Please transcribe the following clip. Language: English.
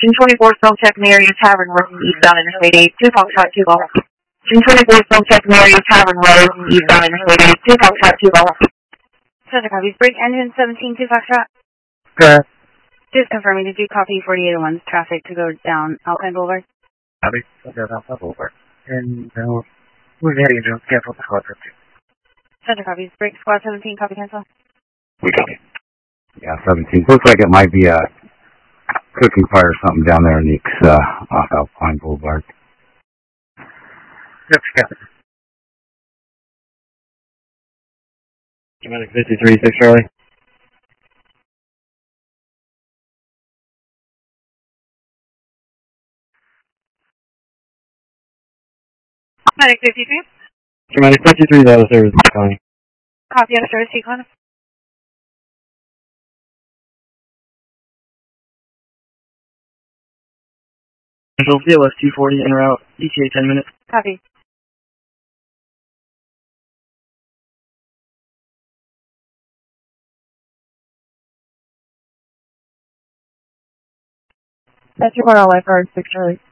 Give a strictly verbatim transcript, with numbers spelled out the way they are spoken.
June twenty-fourth, Film Tech Marriott Tavern Road, eastbound Interstate eight, two Foxtrot, two Golf. June twenty-fourth, Film Tech Marriott Tavern Road, eastbound Interstate eight, two Foxtrot, two Golf. Center copies. Break engine seventeen, two Foxtrot. Correct. Just confirming, did you copy forty-eight oh one's traffic to go down Alpine Boulevard? Copy. I'll go down South Boulevard. And uh, we're heading to cancel the squad trip too. Center copies. Break squad seventeen, copy cancel. We copy. Yeah, seventeen. Looks like it might be a cooking fire or something down there in the uh, off Alpine Boulevard. Yep, copy. Dramatic fifty-three, six Charlie. Dramatic fifty-three. Dramatic fifty-three is out of service, County. Copy out of service, Sequon. Central C L S two forty en route, E T A ten minutes. Copy. That's your bar, all life guard, six Charlie.